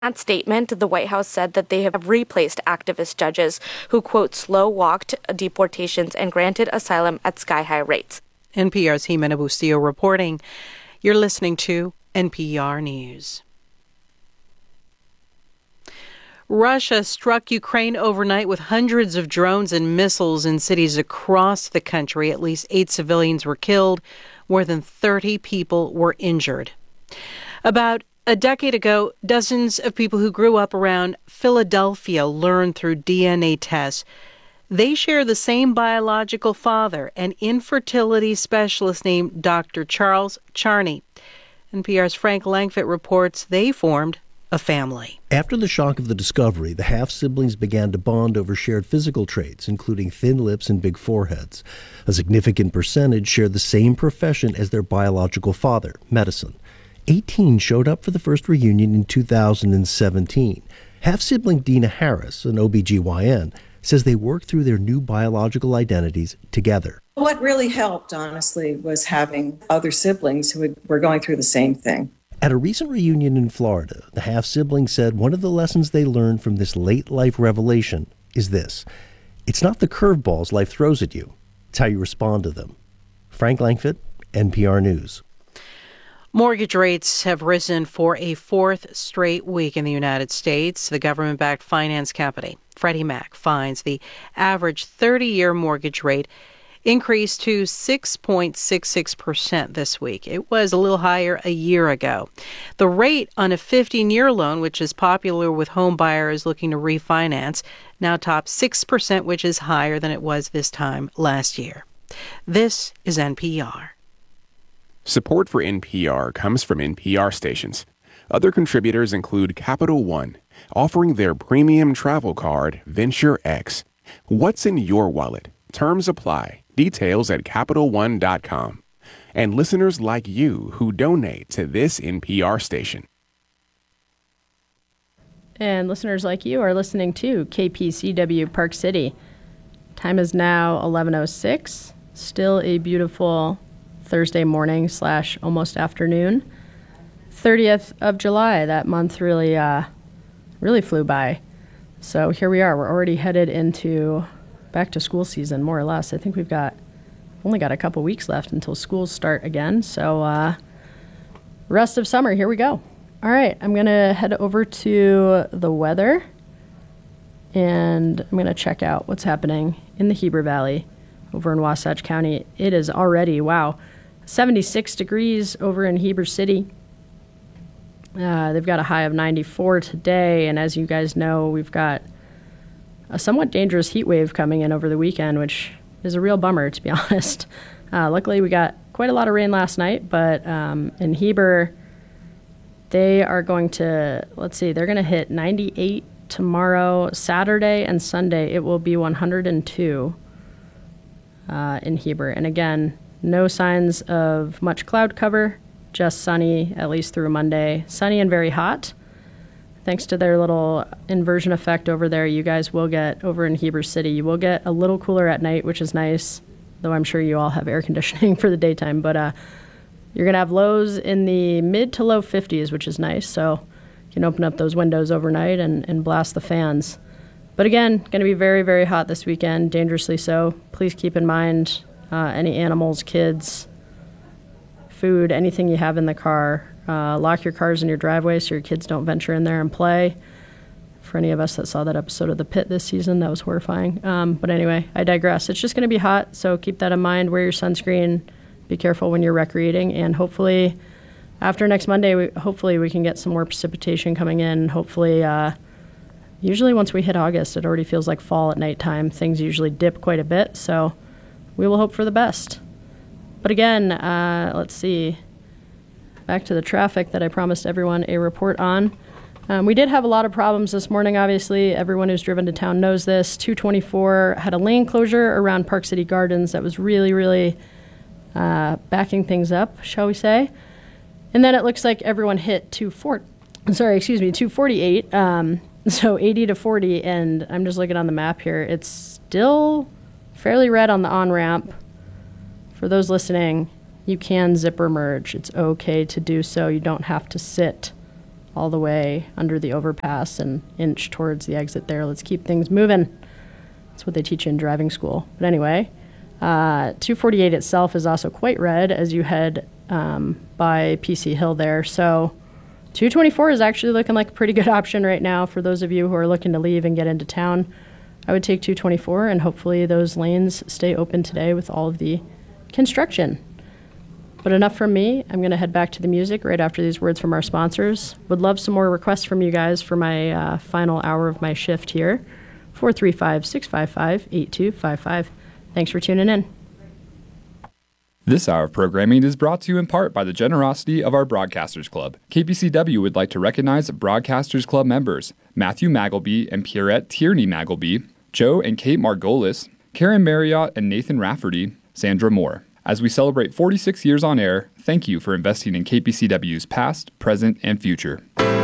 that statement, the White House said that they have replaced activist judges who, quote, slow-walked deportations and granted asylum at sky-high rates. NPR's Jimena Bustillo reporting. You're listening to NPR News. Russia struck Ukraine overnight with hundreds of drones and missiles in cities across the country. At least 8 civilians were killed. More than 30 people were injured. About a decade ago, dozens of people who grew up around Philadelphia learned through DNA tests they share the same biological father, an infertility specialist named Dr. Charles Charney. NPR's Frank Langfitt reports they formed a family. After the shock of the discovery, the half-siblings began to bond over shared physical traits, including thin lips and big foreheads. A significant percentage shared the same profession as their biological father, medicine. 18 showed up for the first reunion in 2017. Half-sibling Dina Harris, an OBGYN, says they worked through their new biological identities together. What really helped, honestly, was having other siblings who were going through the same thing. At a recent reunion in Florida, the half-siblings said one of the lessons they learned from this late-life revelation is this: it's not the curveballs life throws at you, it's how you respond to them. Frank Langfitt, NPR News. Mortgage rates have risen for a fourth straight week in the United States. The government-backed finance company, Freddie Mac, finds the average 30-year mortgage rate increased to 6.66% this week. It was a little higher a year ago. The rate on a 15-year loan, which is popular with home buyers looking to refinance, now tops 6%, which is higher than it was this time last year. This is NPR. Support for NPR comes from NPR stations. Other contributors include Capital One, offering their premium travel card, Venture X. What's in your wallet? Terms apply. Details at CapitalOne.com. And listeners like you who donate to this NPR station. And listeners like you are listening to KPCW Park City. Time is now 11:06. Still a beautiful Thursday morning / almost afternoon. 30th of July. That month really flew by. So here we are. We're already headed into back to school season, more or less. I think we've only got a couple weeks left until schools start again. So rest of summer, here we go. All right, I'm going to head over to the weather, and I'm going to check out what's happening in the Heber Valley over in Wasatch County. It is already, 76 degrees over in Heber City. They've got a high of 94 today, and as you guys know, we've got a somewhat dangerous heat wave coming in over the weekend, which is a real bummer, to be honest. Luckily, we got quite a lot of rain last night, but in Heber, they are going to, they're going to hit 98 tomorrow, Saturday and Sunday. It will be 102 in Heber. And again, no signs of much cloud cover, just sunny, at least through Monday. Sunny and very hot. Thanks to their little inversion effect over there, you guys will get, over in Heber City, you will get a little cooler at night, which is nice, though I'm sure you all have air conditioning for the daytime. But you're going to have lows in the mid to low 50s, which is nice. So you can open up those windows overnight and blast the fans. But again, going to be very, very hot this weekend, dangerously so. Please keep in mind any animals, kids, food, anything you have in the car. Lock your cars in your driveway so your kids don't venture in there and play. For any of us that saw that episode of The Pit this season, that was horrifying. But anyway, I digress. It's just going to be hot, so keep that in mind. Wear your sunscreen. Be careful when you're recreating. And hopefully, after next Monday, we can get some more precipitation coming in. Hopefully, usually once we hit August, it already feels like fall at nighttime. Things usually dip quite a bit, so we will hope for the best. But again, let's see. Back to the traffic that I promised everyone a report on. We did have a lot of problems this morning, obviously. Everyone who's driven to town knows this. 224 had a lane closure around Park City Gardens that was really, really backing things up, shall we say. And then it looks like everyone hit 248. So 80 to 40, and I'm just looking on the map here. It's still fairly red on the on-ramp. For those listening, you can zipper merge. It's okay to do so. You don't have to sit all the way under the overpass and inch towards the exit there. Let's keep things moving. That's what they teach you in driving school. But anyway, 248 itself is also quite red as you head by PC Hill there. So 224 is actually looking like a pretty good option right now for those of you who are looking to leave and get into town. I would take 224, and hopefully those lanes stay open today with all of the construction. But enough from me. I'm going to head back to the music right after these words from our sponsors. Would love some more requests from you guys for my final hour of my shift here. 435-655-8255. Thanks for tuning in. This hour of programming is brought to you in part by the generosity of our Broadcasters Club. KPCW would like to recognize Broadcasters Club members Matthew Magleby and Pierrette Tierney Magleby, Joe and Kate Margolis, Karen Marriott and Nathan Rafferty, Sandra Moore. As we celebrate 46 years on air, thank you for investing in KPCW's past, present, and future.